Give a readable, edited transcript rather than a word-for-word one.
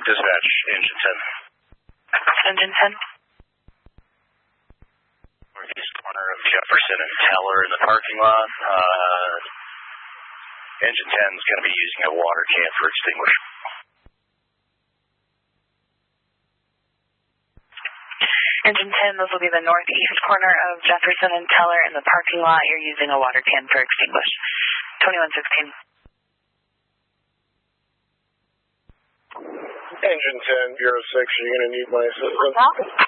Dispatch, engine 10. Engine 10. Northeast corner of Jefferson and Teller in the parking lot. Engine 10 is going to be using a water can for extinguishment. Engine 10, this will be the northeast corner of Jefferson and Teller in the parking lot. You're using a water can for extinguish. 2116. Engine 10, Bureau 6, are you going to need my assistance?